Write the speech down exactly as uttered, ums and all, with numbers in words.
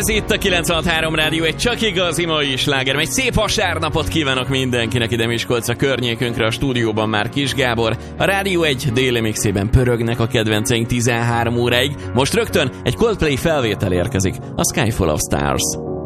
Ez itt a kilencvenhat három Rádió, egy csak igazi mai sláger. Egy szép vasárnapot kívánok mindenkinek ide Miskolcra, környékünkre, a stúdióban már Kis Gábor. A Rádió egy déli mixében pörögnek a kedvenceink tizenhárom óráig. Most rögtön egy Coldplay felvétel érkezik, a Sky Full of Stars.